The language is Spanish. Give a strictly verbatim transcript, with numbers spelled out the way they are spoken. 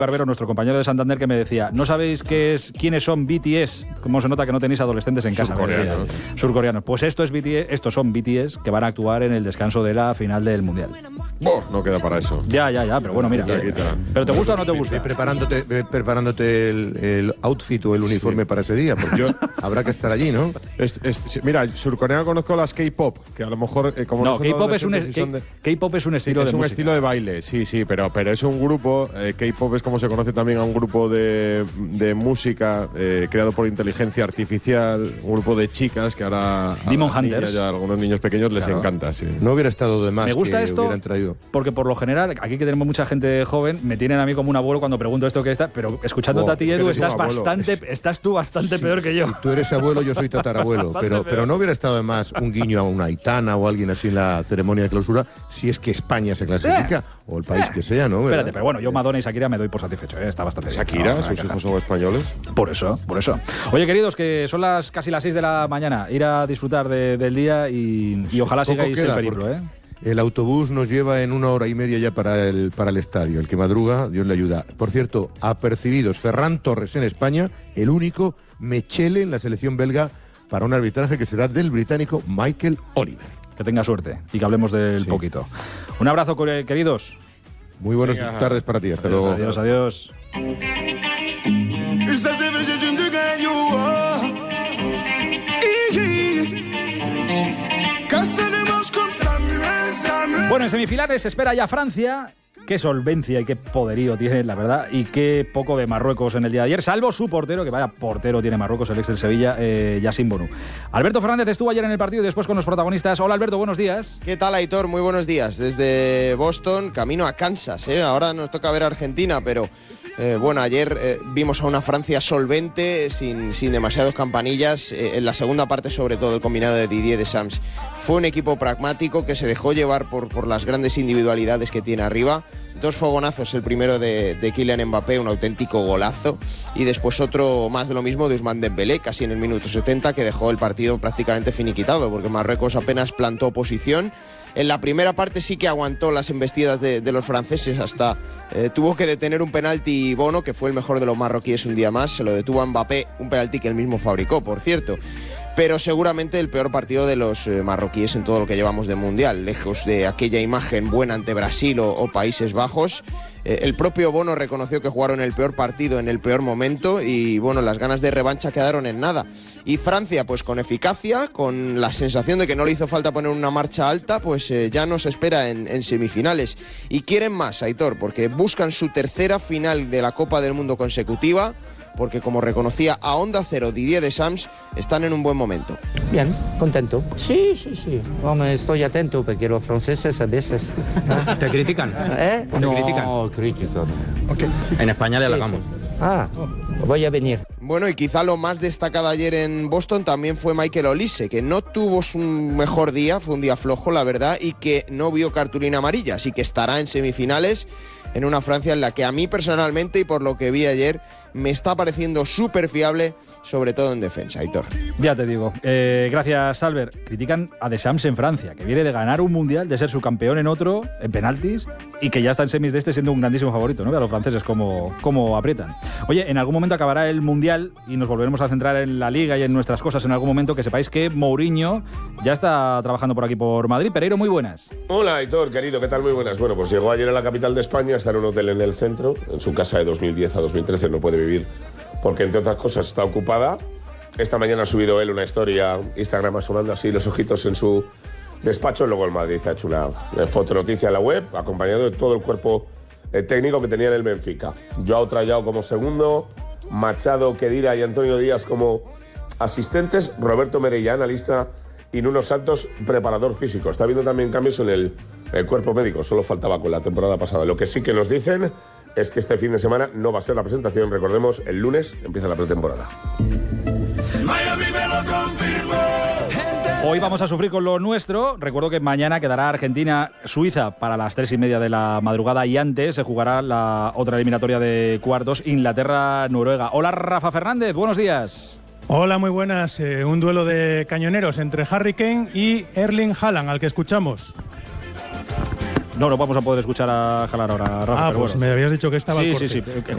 Barbero, nuestro compañero de Santander, que me decía, ¿no sabéis qué es, quiénes son B T S? ¿Cómo se nota que no tenéis adolescentes en casa? Surcoreanos. Surcoreanos. Pues esto es B T S, estos son B T S que van a actuar en el descanso de la final del Mundial. Oh, no queda para eso. Ya, ya, ya, pero bueno, mira. Quita, quita. ¿Pero te gusta o no te gusta? Ve preparándote, ve preparándote el, el outfit o el uniforme sí. para ese día, porque yo, habrá que estar allí, ¿no? Es, es, mira, surcoreano conozco las K-pop, que a lo mejor... Eh, como no, K-pop es, un es, de... K-pop es un estilo sí, de Es un música. estilo de baile, sí, sí, pero, pero es un grupo, eh, K-pop es como se conoce también a un grupo de, de música eh, creado por inteligencia artificial, un grupo de chicas que ahora... Demon a Hunters. Y a algunos niños pequeños les claro. encanta, sí. No hubiera estado de más. Me gusta que esto hubieran traído. Porque por lo general, aquí que tenemos mucha gente joven, me tienen a mí como un abuelo cuando pregunto esto que está, pero escuchando oh, a ti, es Edu, estás bastante, es... estás tú bastante sí, peor que yo. Si tú eres abuelo, yo soy tatarabuelo, pero, pero no hubiera estado de más un guiño a una Aitana o alguien así en la ceremonia de clausura, si es que España se clasifica, eh, o el país eh. que sea, ¿no? ¿verdad? Espérate, pero bueno, yo Madonna y Shakira me doy por satisfecho, ¿eh? Está bastante bien. ¿Shakira? No, ¿sus hijos son españoles? Por eso, por eso. Oye, queridos, que son las casi las seis de la mañana, ir a disfrutar de, del día y, y ojalá Poco sigáis queda, el periplo, ¿eh? El autobús nos lleva en una hora y media ya para el, para el estadio. El que madruga, Dios le ayuda. Por cierto, apercibidos, Ferran Torres en España, el único Mechele en la selección belga para un arbitraje que será del británico Michael Oliver. Que tenga suerte y que hablemos del sí. poquito. Un abrazo, queridos. Muy buenas Venga. tardes para ti. Hasta adiós, luego. Adiós, adiós. Bueno, en semifinales se espera ya Francia. Qué solvencia y qué poderío tiene, la verdad, y qué poco de Marruecos en el día de ayer, salvo su portero, que vaya portero tiene Marruecos, el ex del Sevilla, eh, Yassine Bonu. Alberto Fernández estuvo ayer en el partido y después con los protagonistas. Hola, Alberto, buenos días. ¿Qué tal, Aitor? Muy buenos días. Desde Boston, camino a Kansas, ¿eh? Ahora nos toca ver Argentina, pero... Eh, bueno, ayer eh, vimos a una Francia solvente, sin, sin demasiados campanillas, eh, en la segunda parte sobre todo el combinado de Didier Deschamps. Fue un equipo pragmático que se dejó llevar por, por las grandes individualidades que tiene arriba. Dos fogonazos, el primero de, de Kylian Mbappé, un auténtico golazo, y después otro más de lo mismo de Ousmane Dembélé, casi en el minuto setenta, que dejó el partido prácticamente finiquitado, porque Marruecos apenas plantó posición. En la primera parte sí que aguantó las embestidas de, de los franceses, hasta eh, tuvo que detener un penalti Bono, que fue el mejor de los marroquíes un día más, se lo detuvo a Mbappé, un penalti que él mismo fabricó, por cierto. Pero seguramente el peor partido de los eh, marroquíes en todo lo que llevamos de Mundial, lejos de aquella imagen buena ante Brasil o, o Países Bajos. Eh, el propio Bono reconoció que jugaron el peor partido en el peor momento y bueno, las ganas de revancha quedaron en nada. Y Francia, pues con eficacia, con la sensación de que no le hizo falta poner una marcha alta, pues eh, ya nos espera en, en semifinales. Y quieren más, Aitor, porque buscan su tercera final de la Copa del Mundo consecutiva, porque como reconocía a Onda Cero Didier Deschamps, están en un buen momento. Bien, contento. Sí, sí, sí. Hombre, estoy atento porque los franceses a veces... ¿no? ¿Te critican? ¿Eh? ¿Te no, critican? crítico. Okay. En España le sí, halagamos. Sí. Ah, voy a venir. Bueno, y quizá lo más destacado ayer en Boston también fue Michael Olise, que no tuvo su mejor día, fue un día flojo, la verdad, y que no vio cartulina amarilla, así que estará en semifinales en una Francia en la que a mí personalmente, y por lo que vi ayer, me está pareciendo súper fiable, sobre todo en defensa, Aitor. Ya te digo. Eh, gracias, Albert. Critican a Deschamps en Francia, que viene de ganar un Mundial, de ser su campeón en otro, en penaltis, y que ya está en semis de este siendo un grandísimo favorito, ¿no? Ve a los franceses cómo, cómo aprietan. Oye, en algún momento acabará el Mundial y nos volveremos a centrar en la Liga y en nuestras cosas en algún momento, que sepáis que Mourinho ya está trabajando por aquí, por Madrid. Pereiro, muy buenas. Hola, Aitor, querido, ¿qué tal? Muy buenas. Bueno, pues llegó ayer a la capital de España, está en un hotel en el centro, en su casa de dos mil diez a dos mil trece, no puede vivir porque, entre otras cosas, está ocupada. Esta mañana ha subido él una historia Instagram asomando así los ojitos en su despacho. Luego el Madrid ha hecho una fotonoticia en la web, acompañado de todo el cuerpo eh, técnico que tenía en el Benfica. Joao Trallao como segundo, Machado, Khedira y Antonio Díaz como asistentes, Roberto Merella, analista, y Nuno Santos, preparador físico. Está habiendo también cambios en el, el cuerpo médico, solo faltaba con la temporada pasada. Lo que sí que nos dicen es que este fin de semana no va a ser la presentación. Recordemos, el lunes empieza la pretemporada. Miami me lo confirmó. Hoy vamos a sufrir con lo nuestro. Recuerdo que mañana quedará Argentina-Suiza para las tres y media de la madrugada y antes se jugará la otra eliminatoria de cuartos, Inglaterra-Noruega. Hola, Rafa Fernández, buenos días. Hola, muy buenas. Eh, un duelo de cañoneros entre Harry Kane y Erling Haaland, al que escuchamos. No, no vamos a poder escuchar a Haaland ahora, Rafa. Ah, pero pues bueno. me habías dicho que estaba Sí, al corte. sí, sí.